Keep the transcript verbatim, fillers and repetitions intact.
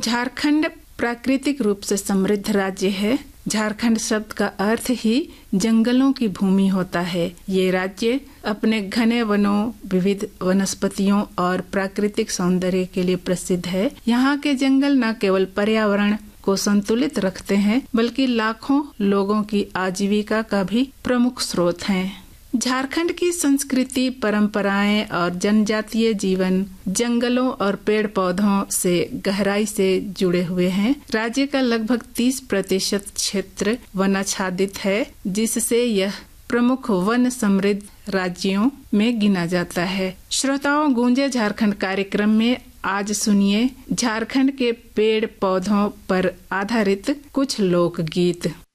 झारखंड प्राकृतिक रूप से समृद्ध राज्य है। झारखंड शब्द का अर्थ ही जंगलों की भूमि होता है। ये राज्य अपने घने वनों, विविध वनस्पतियों और प्राकृतिक सौंदर्य के लिए प्रसिद्ध है। यहाँ के जंगल न केवल पर्यावरण को संतुलित रखते हैं, बल्कि लाखों लोगों की आजीविका का भी प्रमुख स्रोत हैं। झारखंड की संस्कृति, परंपराएं और जनजातीय जीवन जंगलों और पेड़ पौधों से गहराई से जुड़े हुए हैं। राज्य का लगभग तीस प्रतिशत क्षेत्र वनाच्छादित है, जिससे यह प्रमुख वन समृद्ध राज्यों में गिना जाता है। श्रोताओं, गूंजे झारखंड कार्यक्रम में आज सुनिए झारखंड के पेड़ पौधों पर आधारित कुछ लोकगीत।